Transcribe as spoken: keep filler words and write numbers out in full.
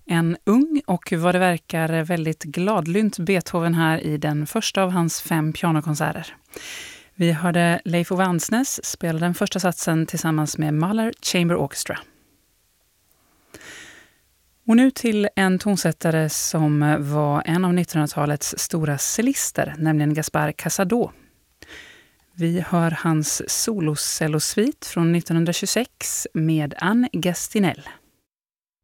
En ung och vad det verkar väldigt gladlynt Beethoven här i den första av hans fem pianokonserter. Vi hörde Leif Ove Ansnes spela den första satsen tillsammans med Mahler Chamber Orchestra. Och nu till en tonsättare som var en av nittonhundratalets stora cellister, nämligen Gaspar Casado. Vi hör hans solocellosvit från nittonhundratjugosex med Anne Gastinel.